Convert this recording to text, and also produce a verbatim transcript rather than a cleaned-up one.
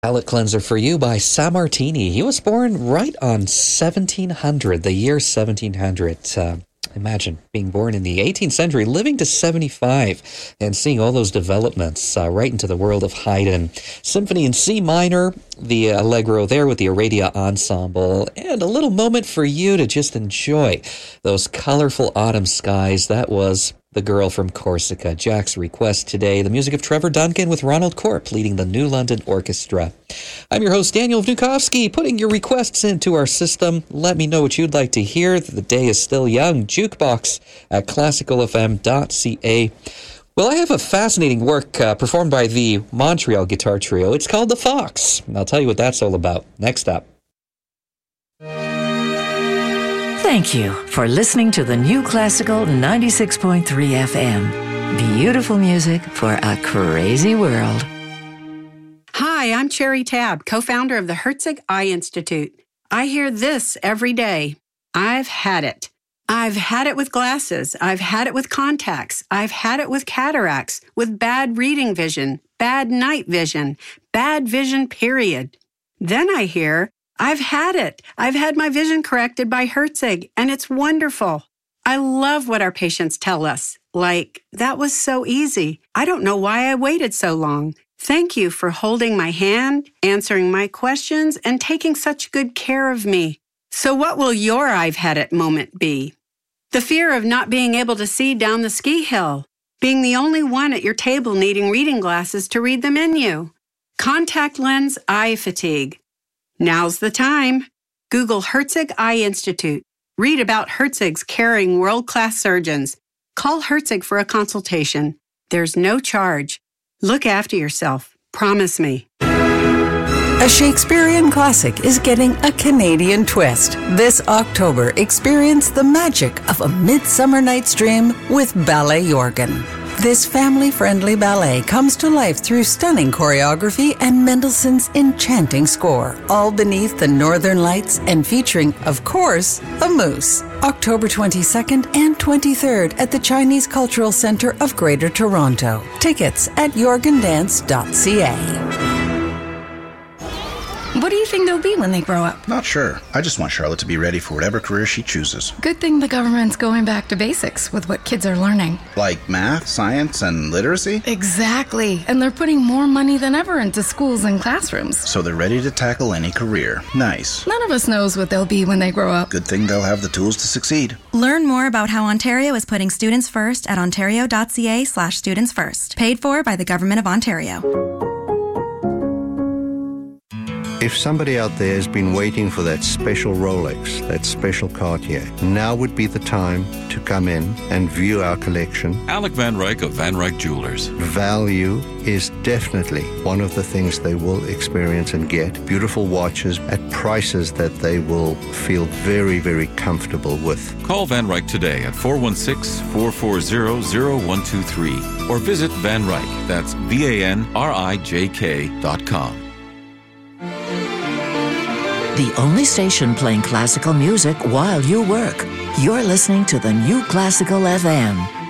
Palate cleanser for you by Sammartini. He was born right on seventeen hundred, the year seventeen hundred. Uh, imagine being born in the eighteenth century, living to seventy-five, and seeing all those developments uh, right into the world of Haydn. Symphony in C minor, the Allegro there with the Aradia Ensemble, and a little moment for you to just enjoy those colorful autumn skies. That was The Girl from Corsica, Jack's request today. The music of Trevor Duncan with Ronald Corp leading the New London Orchestra. I'm your host, Daniel Vnukovsky, putting your requests into our system. Let me know what you'd like to hear. The day is still young. Jukebox at classical f m dot c a. Well, I have a fascinating work uh, performed by the Montreal Guitar Trio. It's called The Fox, and I'll tell you what that's all about next up. Thank you for listening to the New Classical ninety-six point three F M. Beautiful music for a crazy world. Hi, I'm Cherry Tabb, co-founder of the Herzig Eye Institute. I hear this every day. I've had it. I've had it with glasses. I've had it with contacts. I've had it with cataracts, with bad reading vision, bad night vision, bad vision, period. Then I hear, I've had it. I've had my vision corrected by Herzig, and it's wonderful. I love what our patients tell us. Like, that was so easy. I don't know why I waited so long. Thank you for holding my hand, answering my questions, and taking such good care of me. So what will your I've had it moment be? The fear of not being able to see down the ski hill. Being the only one at your table needing reading glasses to read the menu. Contact lens eye fatigue. Now's the time. Google Herzig Eye Institute. Read about Herzig's caring world-class surgeons. Call Herzig for a consultation. There's no charge. Look after yourself. Promise me. A Shakespearean classic is getting a Canadian twist. This October, experience the magic of A Midsummer Night's Dream with Ballet Jorgen. This family-friendly ballet comes to life through stunning choreography and Mendelssohn's enchanting score, all beneath the northern lights and featuring, of course, a moose. October twenty-second and twenty-third at the Chinese Cultural Centre of Greater Toronto. Tickets at jorgen dance dot c a. What do you think they'll be when they grow up? Not sure. I just want Charlotte to be ready for whatever career she chooses. Good thing the government's going back to basics with what kids are learning. Like math, science, and literacy? Exactly. And they're putting more money than ever into schools and classrooms. So they're ready to tackle any career. Nice. None of us knows what they'll be when they grow up. Good thing they'll have the tools to succeed. Learn more about how Ontario is putting students first at ontario dot c a slash students first. Paid for by the Government of Ontario. If somebody out there has been waiting for that special Rolex, that special Cartier, now would be the time to come in and view our collection. Alec Van Ryk of Van Ryk Jewelers. Value is definitely one of the things they will experience and get. Beautiful watches at prices that they will feel very, very comfortable with. Call Van Ryk today at four one six, four four zero, zero one two three or visit Van Ryk, that's V A N R I J K dot com. The only station playing classical music while you work. You're listening to the New Classical F M.